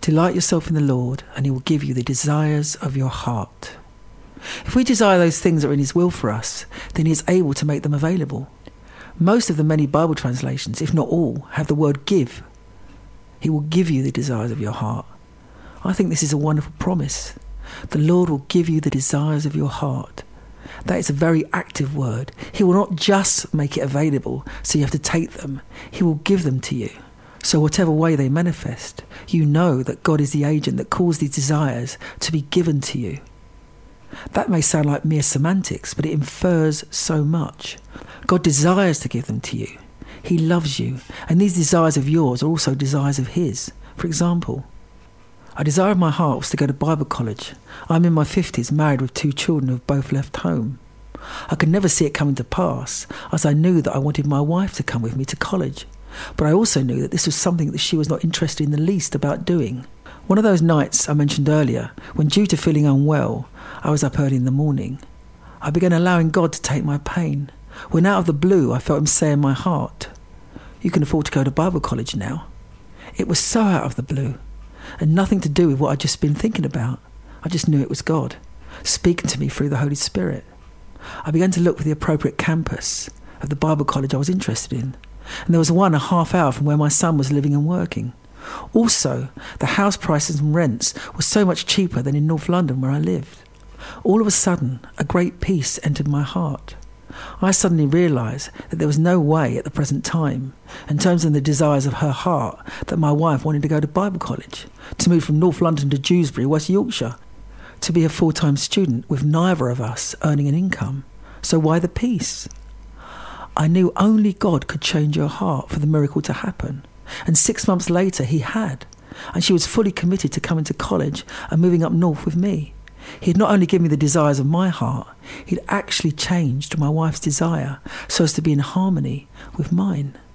Delight yourself in the Lord, and he will give you the desires of your heart. If we desire those things that are in his will for us, then he is able to make them available. Most of the many Bible translations, if not all, have the word give. He will give you the desires of your heart. I think this is a wonderful promise. The Lord will give you the desires of your heart. That is a very active word. He will not just make it available so you have to take them. He will give them to you. So whatever way they manifest, you know that God is the agent that caused these desires to be given to you. That may sound like mere semantics, but it infers so much. God desires to give them to you. He loves you, and these desires of yours are also desires of his. For example, a desire of my heart was to go to Bible college. I'm in my 50s, married with 2 children who have both left home. I could never see it coming to pass, as I knew that I wanted my wife to come with me to college. But I also knew that this was something that she was not interested in the least about doing. One of those nights I mentioned earlier, when due to feeling unwell, I was up early in the morning. I began allowing God to take my pain, when out of the blue I felt him say in my heart, "You can afford to go to Bible college now." It was so out of the blue, and nothing to do with what I'd just been thinking about. I just knew it was God, speaking to me through the Holy Spirit. I began to look for the appropriate campus of the Bible college I was interested in, and there was one a half hour from where my son was living and working. Also, the house prices and rents were so much cheaper than in North London where I lived. All of a sudden, a great peace entered my heart. I suddenly realised that there was no way at the present time, in terms of the desires of her heart, that my wife wanted to go to Bible college, to move from North London to Dewsbury, West Yorkshire, to be a full-time student with neither of us earning an income. So why the peace? I knew only God could change her heart for the miracle to happen. And 6 months later, he had. And she was fully committed to coming to college and moving up north with me. He had not only given me the desires of my heart, he'd actually changed my wife's desire so as to be in harmony with mine.